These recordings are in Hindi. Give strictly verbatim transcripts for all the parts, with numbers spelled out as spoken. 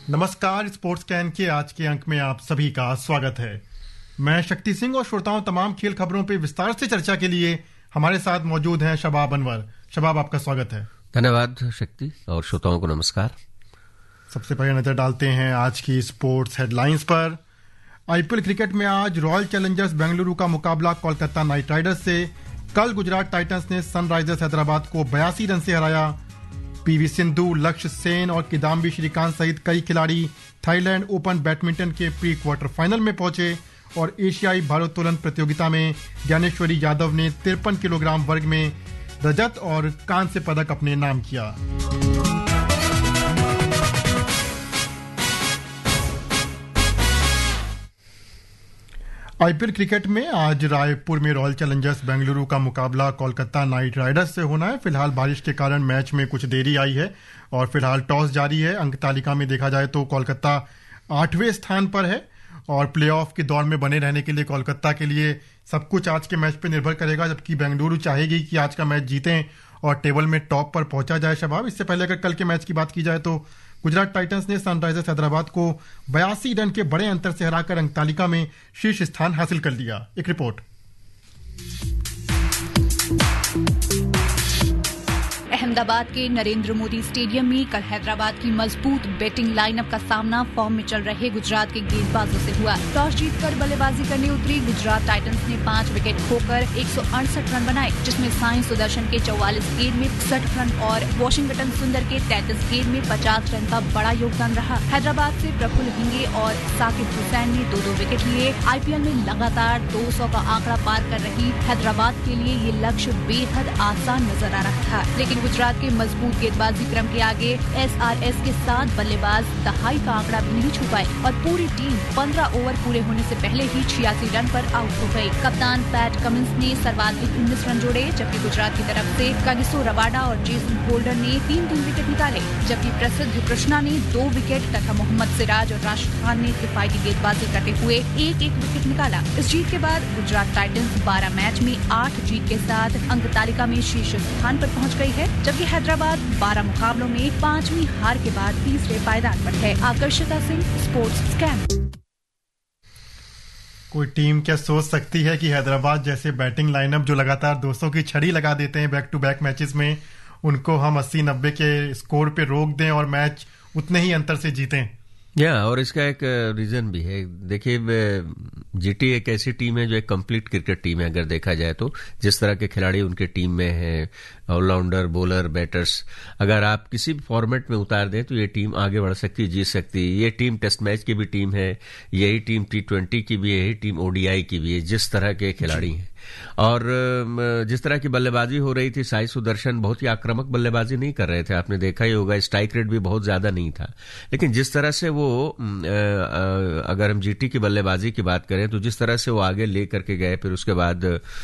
नमस्कार, स्पोर्ट्स कैन के आज के अंक में आप सभी का स्वागत है। मैं शक्ति सिंह और श्रोताओं तमाम खेल खबरों पर विस्तार से चर्चा के लिए हमारे साथ मौजूद हैं शबाब अनवर। शबाब, आपका स्वागत है। धन्यवाद शक्ति, और श्रोताओं को नमस्कार। सबसे पहले नजर डालते हैं आज की स्पोर्ट्स हेडलाइंस पर। आईपीएल क्रिकेट में आज रॉयल चैलेंजर्स बेंगलुरु का मुकाबला कोलकाता नाइट राइडर्स से। कल गुजरात टाइटंस ने सनराइजर्स हैदराबाद को बयासी रन से हराया। पीवी सिंधु, लक्ष्य सेन और किदाम्बी श्रीकांत सहित कई खिलाड़ी थाईलैंड ओपन बैडमिंटन के प्री क्वार्टर फाइनल में पहुंचे और एशियाई भारोत्तोलन प्रतियोगिता में ज्ञानेश्वरी यादव ने तिरपन किलोग्राम वर्ग में रजत और कांस्य पदक अपने नाम किया। आईपीएल क्रिकेट में आज रायपुर में रॉयल चैलेंजर्स बेंगलुरु का मुकाबला कोलकाता नाइट राइडर्स से होना है। फिलहाल बारिश के कारण मैच में कुछ देरी आई है और फिलहाल टॉस जारी है। अंक तालिका में देखा जाए तो कोलकाता आठवें स्थान पर है और प्लेऑफ की दौड़ में बने रहने के लिए कोलकाता के लिए सब कुछ आज के मैच पर निर्भर करेगा, जबकि बेंगलुरु चाहेगी कि आज का मैच जीतें और टेबल में टॉप पर पहुंचा जाए। शबाब, इससे पहले अगर कल के मैच की बात की जाए तो गुजरात टाइटंस ने सनराइजर्स हैदराबाद को बयासी रन के बड़े अंतर से हराकर अंक तालिका में शीर्ष स्थान हासिल कर लिया। एक रिपोर्ट। अहमदाबाद के नरेंद्र मोदी स्टेडियम में कल हैदराबाद की मजबूत बैटिंग लाइनअप का सामना फॉर्म में चल रहे गुजरात के गेंदबाजों से हुआ। टॉस जीतकर बल्लेबाजी करने उतरी गुजरात टाइटंस ने पांच विकेट खोकर एक सौ अड़सठ रन बनाए, जिसमें साई सुदर्शन के चौवालीस गेंद में इकसठ रन और वॉशिंगटन सुंदर के तैंतीस गेंद में पचास रन का बड़ा योगदान रहा। हैदराबाद से प्रफुल्ल हिंगे और साकिब हुसैन ने दो दो विकेट लिए। आईपीएल में लगातार दो सौ का आंकड़ा पार कर रही हैदराबाद के लिए ये लक्ष्य बेहद आसान नजर आ रहा था, लेकिन गुजरात के मजबूत गेंदबाजी क्रम के आगे एसआरएस के साथ बल्लेबाज दहाई का आंकड़ा भी नहीं छू पाए और पूरी टीम पंद्रह ओवर पूरे होने से पहले ही छियासी रन पर आउट हो गई। कप्तान पैट कमिंस ने सर्वाधिक उन्नीस रन जोड़े, जबकि गुजरात की तरफ से कागिसो रबाडा और जेसन होल्डर ने तीन तीन विकेट निकाले, जबकि प्रसिद्ध कृष्णा ने दो विकेट तथा मोहम्मद सिराज और राशिद खान ने किफायती गेंदबाजी करते हुए एक एक विकेट निकाला। इस जीत के बाद गुजरात टाइटंस बारह मैच में आठ जीत के साथ अंक तालिका में शीर्ष स्थान पर पहुंच गई है, जबकि हैदराबाद बारह मुकाबलों में पांचवी हार के बाद तीसरे पायदान पर है। आकर्षिता सिंह, स्पोर्ट्स स्कैम। कोई टीम क्या सोच सकती है कि हैदराबाद जैसे बैटिंग लाइनअप जो लगातार दो सौ की छड़ी लगा देते हैं बैक टू बैक मैचेस में, उनको हम अस्सी नब्बे के स्कोर पे रोक दें और मैच उतने ही अंतर से जीतें। या और इसका एक रीजन भी है। देखिए, जीटी एक ऐसी टीम है जो एक कंप्लीट क्रिकेट टीम है। अगर देखा जाए तो जिस तरह के खिलाड़ी उनके टीम में हैं, ऑलराउंडर, बॉलर, बैटर्स, अगर आप किसी भी फॉर्मेट में उतार दें तो ये टीम आगे बढ़ सकती है, जीत सकती है। ये टीम टेस्ट मैच की भी टीम है, यही टीम टी ट्वेंटी की भी है, यही टीम ओडीआई की भी है, जिस तरह के खिलाड़ी हैं। और जिस तरह की बल्लेबाजी हो रही थी, साई सुदर्शन बहुत ही आक्रामक बल्लेबाजी नहीं कर रहे थे, आपने देखा ही होगा। स्ट्राइक रेट भी बहुत ज्यादा नहीं था, लेकिन जिस तरह से वो अगर हम जीटी की बल्लेबाजी की बात करें तो जिस तरह से वो आगे ले करके गए, फिर उसके बाद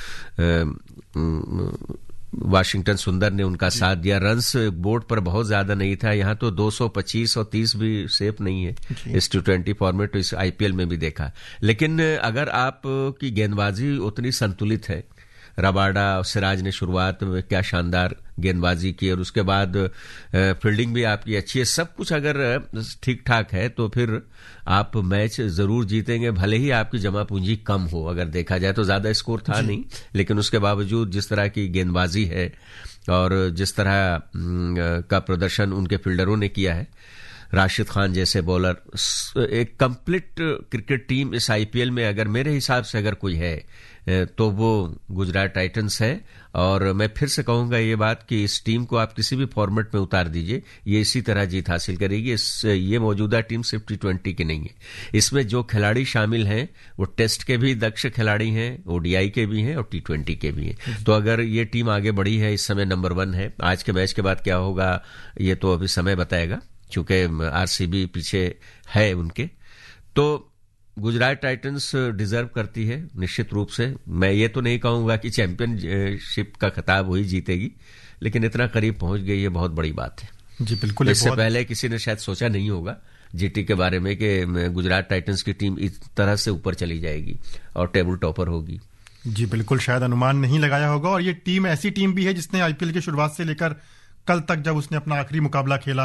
वाशिंगटन सुंदर ने उनका साथ दिया। रन्स बोर्ड पर बहुत ज्यादा नहीं था, यहाँ तो दो सौ पच्चीस और तीस भी सेफ नहीं है इस टी ट्वेंटी फॉर्मेट, तो इस आईपीएल में भी देखा। लेकिन अगर आप की गेंदबाजी उतनी संतुलित है, रबाडा और सिराज ने शुरुआत में क्या शानदार गेंदबाजी की और उसके बाद फील्डिंग भी आपकी अच्छी है, सब कुछ अगर ठीक ठाक है तो फिर आप मैच जरूर जीतेंगे, भले ही आपकी जमा पूंजी कम हो। अगर देखा जाए तो ज्यादा स्कोर था नहीं, लेकिन उसके बावजूद जिस तरह की गेंदबाजी है और जिस तरह का प्रदर्शन उनके फील्डरों ने किया है, राशिद खान जैसे बॉलर, एक कंप्लीट क्रिकेट टीम इस आईपीएल में अगर मेरे हिसाब से अगर कोई है तो वो गुजरात टाइटंस है। और मैं फिर से कहूंगा ये बात कि इस टीम को आप किसी भी फॉर्मेट में उतार दीजिए, ये इसी तरह जीत हासिल करेगी। इस ये मौजूदा टीम सिर्फ टी ट्वेंटी की नहीं है, इसमें जो खिलाड़ी शामिल हैं वो टेस्ट के भी दक्ष खिलाड़ी हैं, ओडीआई के भी हैं और टी ट्वेंटी के भी हैं। तो अगर ये टीम आगे बढ़ी है, इस समय नंबर वन है। आज के मैच के बाद क्या होगा ये तो अभी समय बताएगा, चूंकि आरसीबी पीछे है उनके। तो गुजरात टाइटंस डिजर्व करती है निश्चित रूप से। मैं ये तो नहीं कहूंगा कि चैंपियनशिप का खिताब वही जीतेगी, लेकिन इतना करीब पहुंच गई है, बहुत बड़ी बात है। जी बिल्कुल। इससे पहले किसी ने शायद सोचा नहीं होगा जीटी के बारे में कि गुजरात टाइटंस की टीम इस तरह से ऊपर चली जाएगी और टेबल टॉपर होगी। जी बिल्कुल, शायद अनुमान नहीं लगाया होगा। और ये टीम ऐसी टीम भी है जिसने आईपीएल की शुरुआत से लेकर कल तक जब उसने अपना आखिरी मुकाबला खेला